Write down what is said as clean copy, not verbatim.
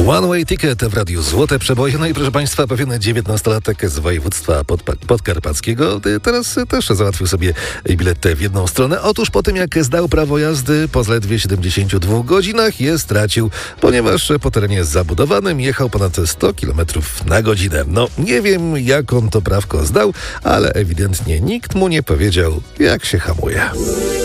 One Way Ticket w Radiu Złote Przeboje. No i proszę Państwa, pewien 19-latek z województwa podkarpackiego teraz też załatwił sobie bilet w jedną stronę. Otóż po tym, jak zdał prawo jazdy, po zaledwie 72 godzinach je stracił, ponieważ po terenie zabudowanym jechał ponad 100 km na godzinę. No, nie wiem, jak on to prawko zdał, ale ewidentnie nikt mu nie powiedział, jak się hamuje.